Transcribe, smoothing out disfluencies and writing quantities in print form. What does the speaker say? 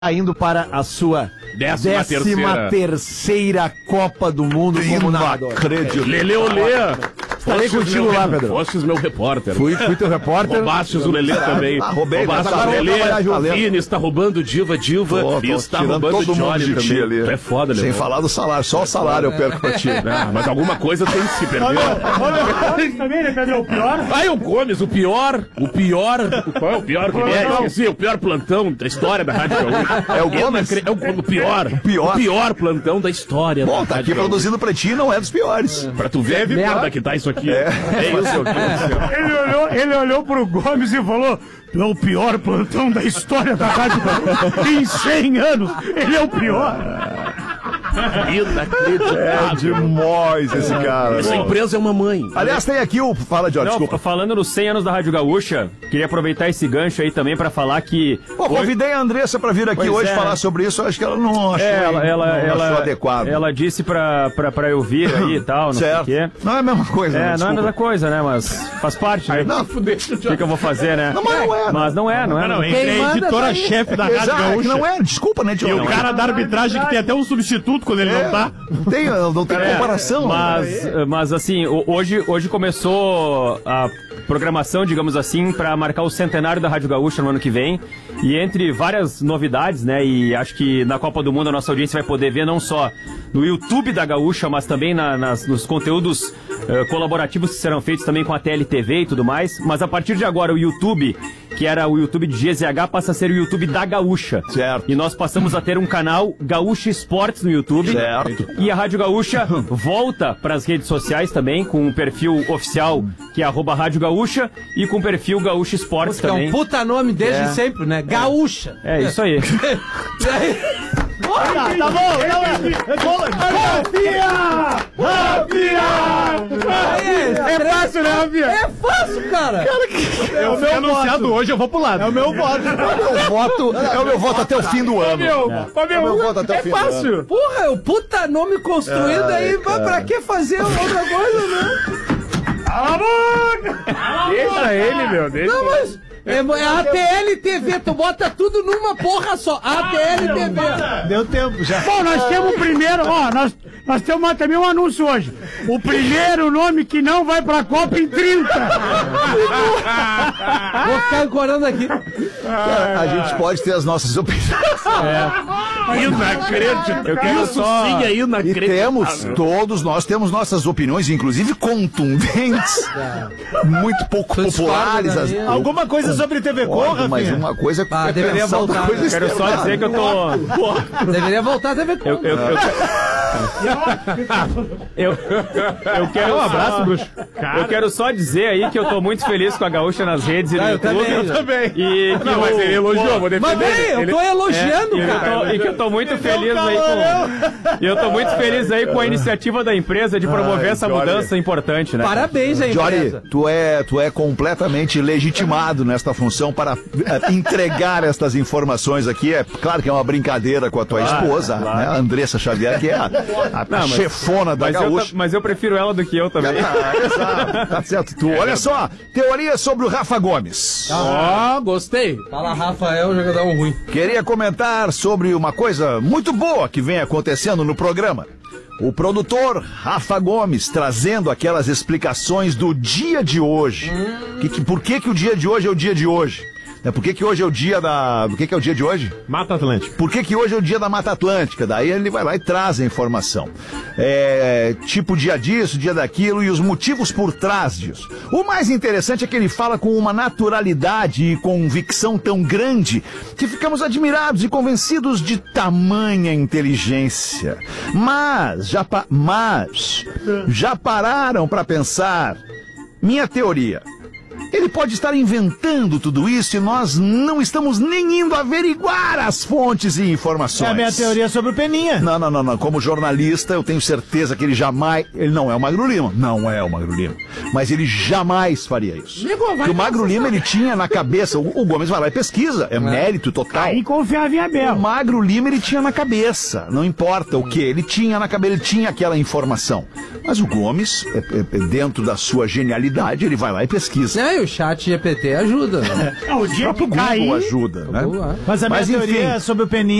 indo para a sua 13ª Copa do Mundo como narrador. Lele Olê. Estarei contigo lá, Pedro. Fostes meu repórter. Fui teu repórter. Roubastes o Lelê também. Roubei, mas agora o Lelê, Vini está roubando Diva e está roubando Johnny também. Ali. Tu é foda, Lelê. Sem falar do salário, só o salário eu perco pra ti. Mas alguma coisa tem que se perder. Olha também, né, Pedro? O pior? Aí o Gomes, o pior. Qual é o pior que ele é? Esqueci, o pior plantão da história da Rádio Gaúcha. É o Gomes? É o pior. O pior plantão da história. Bom, tá aqui produzindo pra ti, não é dos piores. Pra tu ver a merda que tá isso aqui. É isso. Ele olhou pro Gomes e falou: "Tu é o pior plantão da história da Rádio Gaúcha. Em 100 anos, ele é o pior." Inacreditável. É demais esse cara. Essa empresa é uma mãe. Aliás, tem aqui o... Fala, Jorge, desculpa. Falando nos 100 anos da Rádio Gaúcha, queria aproveitar esse gancho aí também pra falar que... Pô, convidei a Andressa pra vir aqui hoje falar sobre isso, acho que ela não achou, achou adequado. Ela disse pra eu vir aí e tal, não certo. sei o quê. Não é a mesma coisa, né? Não é a mesma coisa, né? Mas faz parte, né? Não, o que eu vou fazer, né? Não, mas não é. Mas não é. Não, entre a editora-chefe da Rádio Gaúcha. Não é, desculpa, né, Diogo? E o cara da arbitragem que tem até um substituto quando ele não tá. Não tem comparação. Mas assim, hoje começou a programação, digamos assim, para marcar o centenário da Rádio Gaúcha no ano que vem. E entre várias novidades, né? E acho que na Copa do Mundo a nossa audiência vai poder ver não só no YouTube da Gaúcha, mas também nos conteúdos colaborativos que serão feitos também com a TLTV e tudo mais. Mas a partir de agora o YouTube, que era o YouTube de GZH, passa a ser o YouTube da Gaúcha. Certo. E nós passamos a ter um canal Gaúcha Esportes no YouTube. Certo. E a Rádio Gaúcha volta para as redes sociais também, com um perfil oficial que é @Rádio Gaúcha e com o perfil Gaúcha Esportes também. É um puta nome desde sempre, né? Gaúcha. É isso aí. Tá bom, É fácil, né, Rafinha? É fácil, cara. Eu fui anunciado hoje, eu vou pro lado. É o meu voto. É o meu voto até o fim do ano. É o meu voto até o fim do ano. Porra, é o puta nome construído aí. Pra que fazer outra coisa, né? Cala a boca! Deixa ele, meu. Deixa Não, mas... É a TLTV, tu bota tudo numa porra só. A TLTV. Deu tempo já. Bom, nós temos o primeiro, nós temos também um anúncio hoje. O primeiro nome que não vai pra Copa em 30. Vou ficar encorando aqui. A gente pode ter as nossas opiniões. Inacreditável. Isso sim é E inacreditável. todos nós temos nossas opiniões, inclusive contundentes, muito pouco populares. Alguma coisa sobre TV Corra, mas filho? uma coisa deveria voltar. Quero só dizer que eu tô... Deveria voltar a TV Corra. Eu quero Um abraço, bruxo. Eu quero só dizer aí que eu tô muito feliz com a Gaúcha nas redes e no YouTube. Eu também. E que Mas ele elogiou, vou defender. Mas peraí, eu tô elogiando, cara. E que eu tô muito feliz aí com... E eu tô muito feliz aí com a iniciativa da empresa de promover essa mudança importante, né? Parabéns aí, Jory, tu é completamente legitimado nesta função para entregar estas informações aqui. É claro que é uma brincadeira com a tua esposa, né? A Andressa Xavier, que é a chefona da Gaúcha. Mas eu prefiro ela do que eu também. Exato, tá certo. Olha só, teoria sobre o Rafa Gomes. Gostei. Fala, Rafael, jogador ruim. Queria comentar sobre uma coisa muito boa que vem acontecendo no programa. O produtor Rafa Gomes trazendo aquelas explicações do dia de hoje. Por que o dia de hoje é o dia de hoje? Por que hoje é o dia da... O que é o dia de hoje? Mata Atlântica. Por que hoje é o dia da Mata Atlântica? Daí ele vai lá e traz a informação. Tipo dia disso, dia daquilo e os motivos por trás disso. O mais interessante é que ele fala com uma naturalidade e convicção tão grande que ficamos admirados e convencidos de tamanha inteligência. Mas já pararam para pensar? Minha teoria. Ele pode estar inventando tudo isso e nós não estamos nem indo averiguar as fontes e informações. É a minha teoria sobre o Peninha. Não. Como jornalista, eu tenho certeza que ele jamais... Ele não é o Magro Lima. Não é o Magro Lima. Mas ele jamais faria isso. Porque o Magro Lima, ele tinha na cabeça... O Gomes vai lá e pesquisa. É mérito total. Aí confiava em Abel. O Magro Lima, ele tinha na cabeça. Não importa o que. Ele tinha na cabeça, ele tinha aquela informação. Mas o Gomes, dentro da sua genialidade, ele vai lá e pesquisa. o chat GPT ajuda, né? O dia que Google cair... ajuda, né? Boa. Mas a minha Mas, teoria enfim. sobre o Peninha